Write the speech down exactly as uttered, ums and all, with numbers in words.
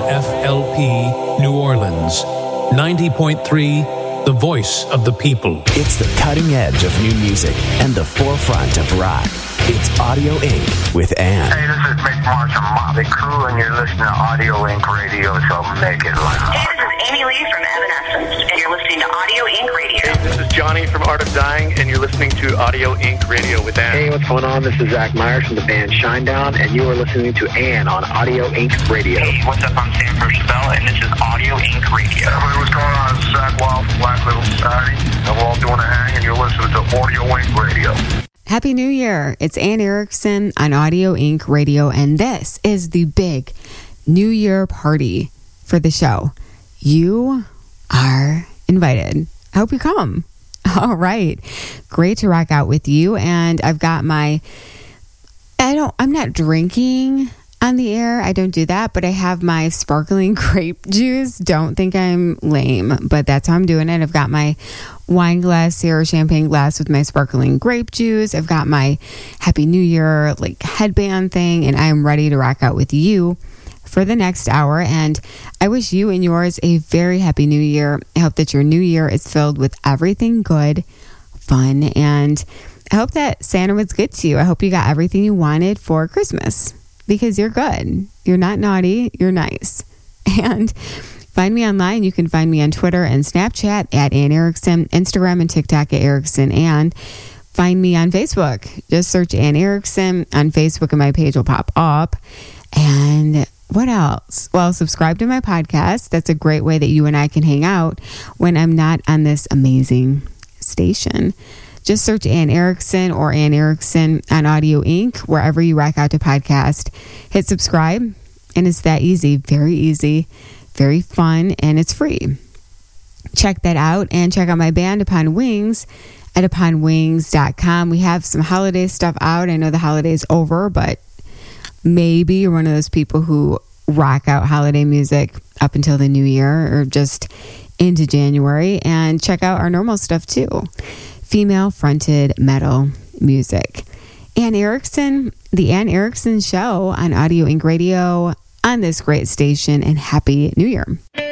F L P New Orleans, ninety point three, the voice of the people. It's the cutting edge of new music and the forefront of rock. It's Audio Incorporated with Ann. Hey, this is Mick Mars from Motley Crue, and you're listening to Audio Incorporated Radio, so make it loud. Hey, this is Amy Lee from Evanescence, and you're listening to Audio Incorporated Radio. Hey, this is Johnny from Art of Dying, and you're listening to Audio Incorporated Radio with Ann. Hey, what's going on? This is Zach Myers from the band Shinedown, and you are listening to Ann on Audio Incorporated Radio. Hey, what's up? I'm Sam Percival, and this is Audio Incorporated Radio. Hey, what's going on? This is Zach Wild from Black Little Society, and we're all doing a hang, and you're listening to Audio Incorporated Radio. Happy New Year. It's Ann Erickson on Audio Incorporated Radio, and this is the big New Year party for the show. You are invited. I hope you come. All right. Great to rock out with you. And I've got my, I don't, I'm not drinking on the air. I don't do that, but I have my sparkling grape juice. Don't think I'm lame, but that's how I'm doing it. I've got my wine glass here, champagne glass with my sparkling grape juice. I've got my Happy New Year like headband thing, and I am ready to rock out with you for the next hour. And I wish you and yours a very happy new year. I hope that your new year is filled with everything good, fun, and I hope that Santa was good to you. I hope you got everything you wanted for Christmas, because you're good. You're not naughty. You're nice. And find me online. You can find me on Twitter and Snapchat at Ann Erickson, Instagram and TikTok at Erickson Ann. Find me on Facebook. Just search Ann Erickson on Facebook and my page will pop up. And what else? Well, subscribe to my podcast. That's a great way that you and I can hang out when I'm not on this amazing station. Just search Ann Erickson or Ann Erickson on Audio Incorporated, wherever you rock out to podcast. Hit subscribe, and it's that easy. Very easy, very fun, and it's free. Check that out, and check out my band, Upon Wings, at upon wings dot com. We have some holiday stuff out. I know the holiday's over, but maybe you're one of those people who rock out holiday music up until the new year or just into January. And check out our normal stuff, too. Female-fronted metal music. Ann Erickson, The Ann Erickson Show on Audio Incorporated Radio on this great station, and Happy New Year.